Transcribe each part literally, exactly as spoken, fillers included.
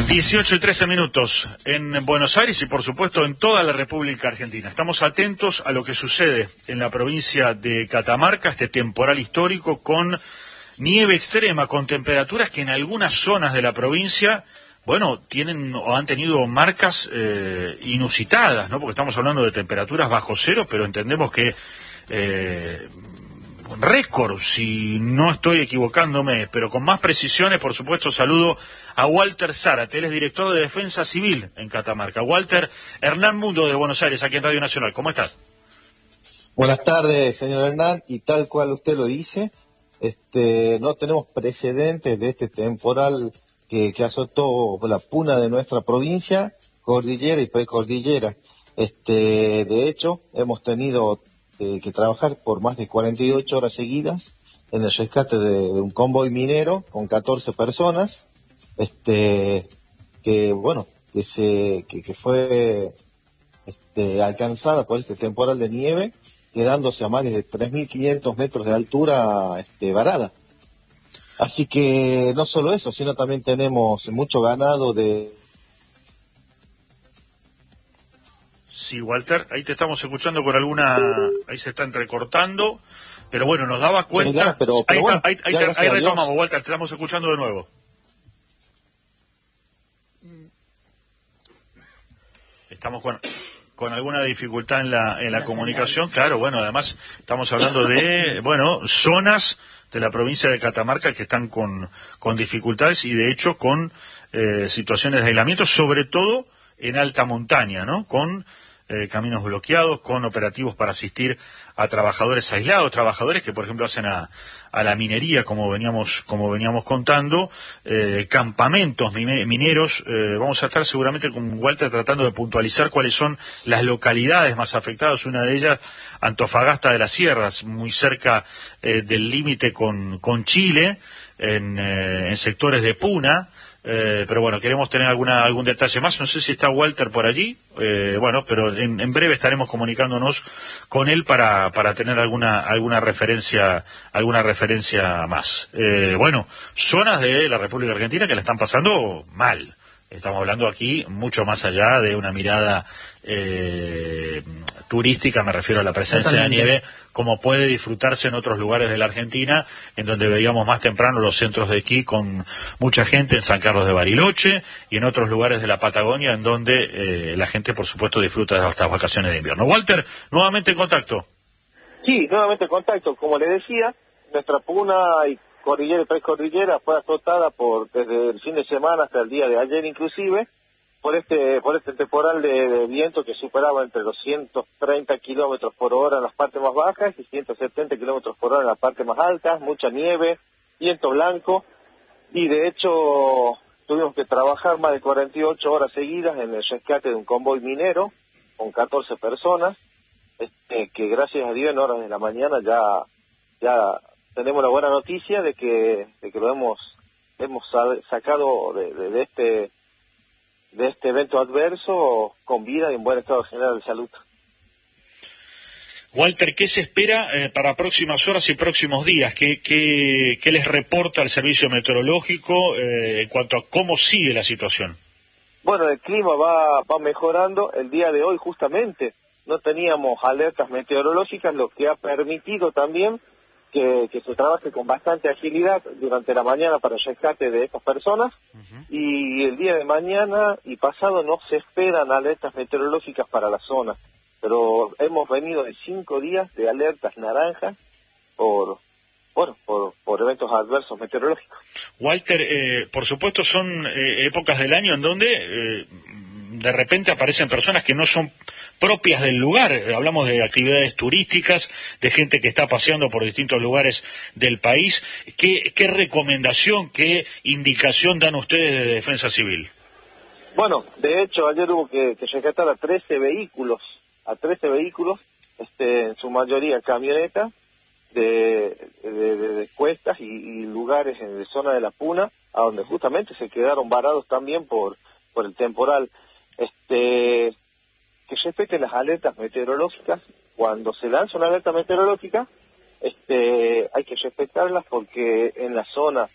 dieciocho y trece minutos en Buenos Aires y por supuesto en toda la República Argentina. Estamos atentos a lo que sucede en la provincia de Catamarca, este temporal histórico con nieve extrema, con temperaturas que en algunas zonas de la provincia, bueno, tienen o han tenido marcas eh, inusitadas, ¿no? Porque estamos hablando de temperaturas bajo cero, pero entendemos que eh, récord, si no estoy equivocándome, pero con más precisiones, por supuesto, saludo a Walter Zárate, él es director de Defensa Civil en Catamarca. Walter, Hernán Mundo de Buenos Aires, aquí en Radio Nacional, ¿cómo estás? Buenas tardes, señor Hernán, y tal cual usted lo dice, este, no tenemos precedentes de este temporal que, que azotó la puna de nuestra provincia, cordillera y precordillera. Este, de hecho, hemos tenido eh, que trabajar por más de cuarenta y ocho horas seguidas en el rescate de, de un convoy minero con catorce personas, este, que bueno, que se, que, que fue este, alcanzada por este temporal de nieve, quedándose a más de tres mil quinientos metros de altura este, varada. Así que no solo eso, sino también tenemos mucho ganado de... Sí, Walter, ahí te estamos escuchando con alguna... Ahí se está entrecortando, pero bueno, nos daba cuenta... Pero, pero ahí, bueno, ahí, ahí, te, ahí retomamos, Walter, te estamos escuchando de nuevo. Estamos con... con alguna dificultad en la en la, la comunicación, señal. Claro, bueno, además estamos hablando de, bueno, zonas de la provincia de Catamarca que están con, con dificultades y de hecho con eh, situaciones de aislamiento, sobre todo en alta montaña, ¿no? Con eh, caminos bloqueados, con operativos para asistir a trabajadores aislados, trabajadores que por ejemplo hacen a, a la minería, como veníamos como veníamos contando, eh, campamentos mineros. Eh, vamos a estar seguramente con Walter tratando de puntualizar cuáles son las localidades más afectadas. Una de ellas, Antofagasta de las Sierras, muy cerca eh, del límite con, con Chile, en, eh, en sectores de Puna. Eh, pero bueno, queremos tener alguna algún detalle más. No sé si está Walter por allí. Eh, bueno, pero en, en breve estaremos comunicándonos con él para para tener alguna alguna referencia alguna referencia más. Eh, bueno, zonas de la República Argentina que la están pasando mal. Estamos hablando aquí mucho más allá de una mirada eh, turística, me refiero a la presencia Totalmente. de nieve, como puede disfrutarse en otros lugares de la Argentina, en donde veíamos más temprano los centros de esquí con mucha gente en San Carlos de Bariloche y en otros lugares de la Patagonia, en donde eh, la gente, por supuesto, disfruta de estas vacaciones de invierno. Walter, nuevamente en contacto. Sí, nuevamente en contacto. Como le decía, nuestra puna y cordillera y precordillera fue azotada por desde el fin de semana hasta el día de ayer inclusive por este por este temporal de, de viento que superaba entre los ciento treinta kilómetros por hora en las partes más bajas y ciento setenta kilómetros por hora en las partes más altas, mucha nieve, viento blanco, y de hecho tuvimos que trabajar más de cuarenta y ocho horas seguidas en el rescate de un convoy minero con catorce personas, este, que gracias a Dios en horas de la mañana ya ya tenemos la buena noticia de que de que lo hemos hemos sacado de, de, de este de este evento adverso con vida y en buen estado general de salud. Walter, ¿qué se espera eh, para próximas horas y próximos días? ¿Qué, qué, qué les reporta el servicio meteorológico eh, en cuanto a cómo sigue la situación? Bueno, el clima va va mejorando. El día de hoy justamente no teníamos alertas meteorológicas, lo que ha permitido también Que, que se trabaje con bastante agilidad durante la mañana para el rescate de estas personas. Uh-huh. Y el día de mañana y pasado no se esperan alertas meteorológicas para la zona, pero hemos venido de cinco días de alertas naranjas por bueno por, por eventos adversos meteorológicos. Walter, eh, por supuesto son eh, épocas del año en donde eh, de repente aparecen personas que no son propias del lugar. Hablamos de actividades turísticas, de gente que está paseando por distintos lugares del país. ¿Qué, qué recomendación, qué indicación dan ustedes de Defensa Civil? Bueno, de hecho ayer hubo que, que rescatar a trece vehículos, a trece vehículos, este, en su mayoría camionetas de, de, de, de cuestas y, y lugares en la zona de la Puna, a donde justamente se quedaron varados también por por el temporal. Este que respeten las alertas meteorológicas. Cuando se lanza una alerta meteorológica, este, hay que respetarlas porque en la zona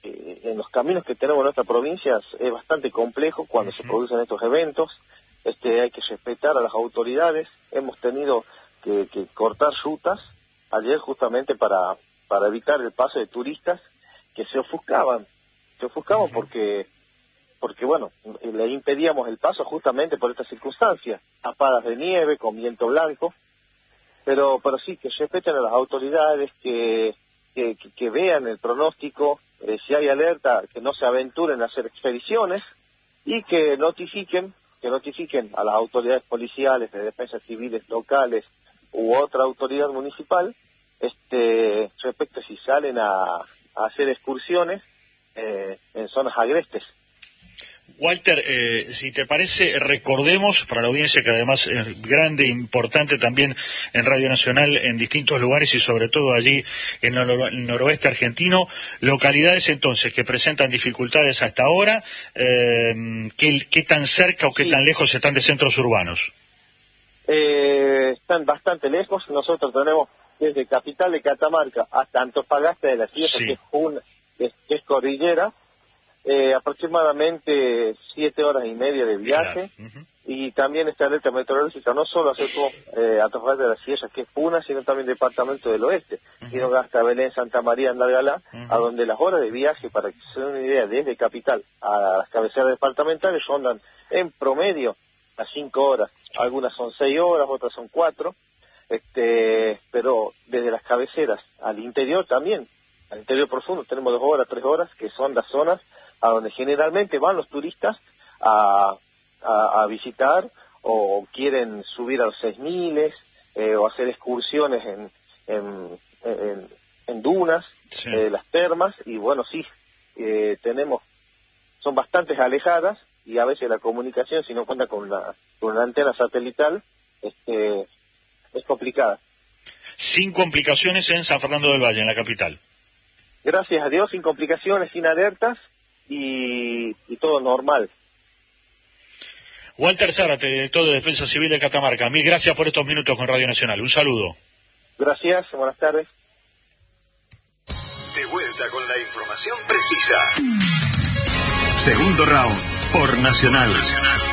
eh, en los caminos que tenemos en nuestra provincia es bastante complejo cuando uh-huh. se producen estos eventos. Este, hay que respetar a las autoridades. Hemos tenido que, que cortar rutas ayer justamente para, para evitar el paso de turistas que se ofuscaban, se ofuscaban uh-huh. porque, porque bueno, le impedíamos el paso justamente por estas circunstancias, tapadas de nieve, con viento blanco, pero, pero sí, que respeten a las autoridades, que, que, que, que vean el pronóstico, eh, si hay alerta, que no se aventuren a hacer expediciones y que notifiquen, que notifiquen a las autoridades policiales, de defensas civiles locales u otra autoridad municipal, este, respecto a si salen a, a hacer excursiones eh, en zonas agrestes. Walter, eh, si te parece, recordemos para la audiencia que además es grande e importante también en Radio Nacional en distintos lugares y sobre todo allí en el, nor- el noroeste argentino, localidades entonces que presentan dificultades hasta ahora, eh, ¿qué, qué tan cerca o qué sí. tan lejos están de centros urbanos? Eh, están bastante lejos. Nosotros tenemos desde Capital de Catamarca hasta Antofagasta de la Sierra, sí. que, es una, que, es, que es cordillera, eh, aproximadamente siete horas y media de viaje, claro. uh-huh. y también esta alerta meteorológica no solo acercó eh, Antofagasta de la Sierra, que es Puna, sino también departamento del oeste, uh-huh. sino hasta Belén, Santa María, Andalgalá, uh-huh. a donde las horas de viaje, para que se den una idea, desde Capital a las cabeceras departamentales rondan en promedio a cinco horas, algunas son seis horas, otras son cuatro, este, pero desde las cabeceras al interior también, al interior profundo tenemos dos horas, tres horas, que son las zonas a donde generalmente van los turistas a, a, a visitar o quieren subir a los seis miles eh, o hacer excursiones en, en, en, en dunas, sí. eh, las termas, y bueno, sí, eh, tenemos, son bastantes alejadas, y a veces la comunicación, si no cuenta con una, con una antena satelital, este, es complicada. Sin complicaciones en San Fernando del Valle, en la capital. Gracias a Dios, sin complicaciones, sin alertas, y, y todo normal. Walter Zárate, director de Defensa Civil de Catamarca, mil gracias por estos minutos con Radio Nacional. Un saludo. Gracias, buenas tardes. De vuelta con la información precisa. Segundo round por Nacional. Nacional.